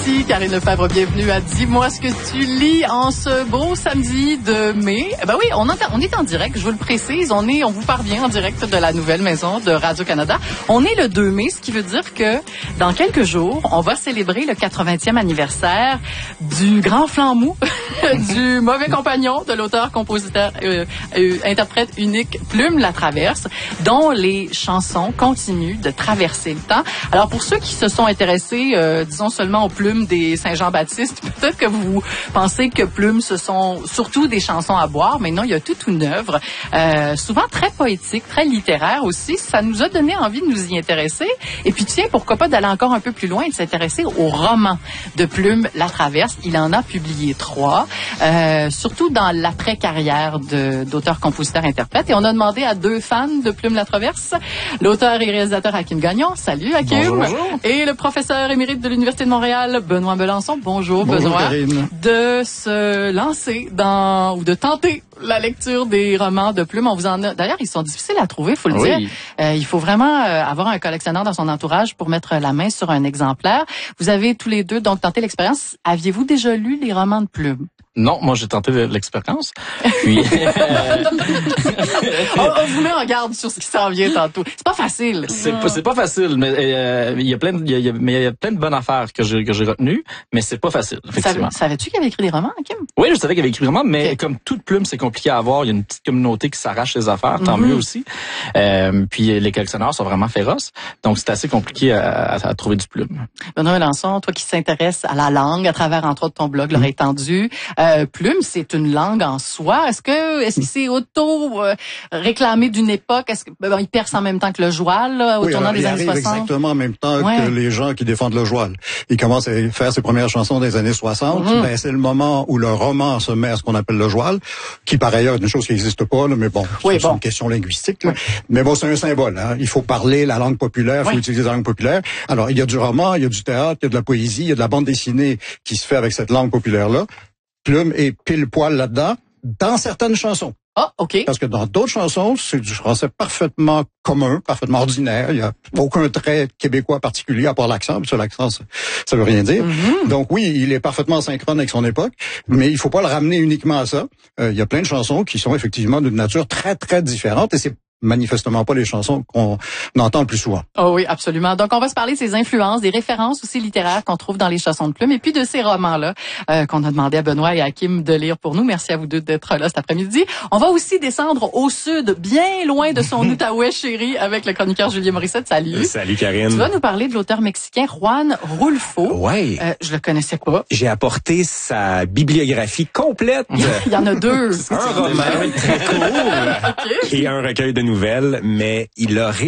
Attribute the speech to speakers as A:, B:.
A: Merci Karine Lefebvre, bienvenue à Dis-moi ce que tu lis en ce beau samedi de mai. Ben oui, on est en direct, je vous le précise, on vous parvient en direct de la nouvelle maison de Radio-Canada. On est le 2 mai, ce qui veut dire que dans quelques jours, on va célébrer le 80e anniversaire du grand flanc mou, du mauvais compagnon de l'auteur, compositeur, interprète unique Plume Latraverse, dont les chansons continuent de traverser le temps. Alors pour ceux qui se sont intéressés, disons seulement aux plumes des Saint-Jean-Baptiste, peut-être que vous pensez que Plume, ce sont surtout des chansons à boire, mais non, il y a toute une œuvre, souvent très poétique, très littéraire aussi. Ça nous a donné envie de nous y intéresser. Et puis tiens, pourquoi pas d'aller encore un peu plus loin et de s'intéresser au roman de Plume Latraverse. Il en a publié 3, surtout dans l'après-carrière d'auteur, compositeur, interprète. Et on a demandé à 2 fans de Plume Latraverse, l'auteur et réalisateur Hakim Gagnon. Salut Hakim.
B: Bonjour.
A: Et le professeur émérite de l'Université de Montréal, Benoît Melançon. Bonjour Benoît.
C: Karine.
A: De se lancer ou de tenter la lecture des romans de Plume. On vous en a. D'ailleurs, ils sont difficiles à trouver, faut le dire. Il faut vraiment avoir un collectionneur dans son entourage pour mettre la main sur un exemplaire. Vous avez tous les deux donc tenté l'expérience. Aviez-vous déjà lu les romans de Plume?
B: Non, moi j'ai tenté l'expérience. Puis
A: on vous met en garde sur ce qui s'en vient tantôt. C'est pas facile.
B: C'est pas facile, mais il y a plein de bonnes affaires que j'ai retenues, mais c'est pas facile effectivement.
A: Savais-tu qu'il avait écrit des romans, Hakim?
B: Oui, je savais qu'il avait écrit des romans, mais comme toute Plume, c'est compliqué à avoir. Il y a une petite communauté qui s'arrache les affaires, tant mieux aussi. Puis les collectionneurs sont vraiment féroces, donc c'est assez compliqué à trouver du Plume.
A: Benoît Melançon, toi qui s'intéresse à la langue à travers entre autres ton blog L'Oreille tendue, Plume, c'est une langue en soi. Est-ce que c'est réclamé d'une époque? Est-ce que il perce en même temps que le joual au tournant des années 60?
C: Exactement en même temps que les gens qui défendent le joual. Il commence à faire ses premières chansons des années 60. Ben, c'est le moment où le roman se met à ce qu'on appelle le joual, qui par ailleurs est une chose qui n'existe pas, là, mais bon, c'est une question linguistique. Là. Mais bon, c'est un symbole. Hein. Il faut parler la langue populaire, il faut utiliser la langue populaire. Alors, il y a du roman, il y a du théâtre, il y a de la poésie, il y a de la bande dessinée qui se fait avec cette langue populaire-là. Plume est pile poil là-dedans, dans certaines chansons.
A: Ah, OK.
C: Parce que dans d'autres chansons, c'est du français parfaitement commun, parfaitement ordinaire. Il y a aucun trait québécois particulier à part l'accent. Parce que l'accent, ça veut rien dire. Donc oui, il est parfaitement synchrone avec son époque, mais il faut pas le ramener uniquement à ça. Il y a plein de chansons qui sont effectivement d'une nature très, très différente et c'est manifestement pas les chansons qu'on entend le plus souvent.
A: Oh oui, absolument. Donc, on va se parler de ces influences, des références aussi littéraires qu'on trouve dans les chansons de Plume et puis de ces romans-là qu'on a demandé à Benoît et à Hakim de lire pour nous. Merci à vous deux d'être là cet après-midi. On va aussi descendre au sud, bien loin de son Outaouais chéri avec le chroniqueur Julien Morissette. Salut.
D: Salut Karine.
A: Tu vas nous parler de l'auteur mexicain Juan Rulfo.
D: Ouais.
A: Je le connaissais pas.
D: J'ai apporté sa bibliographie complète.
A: Il y en a 2.
D: Un roman très court et un recueil de nouvelles, mais il a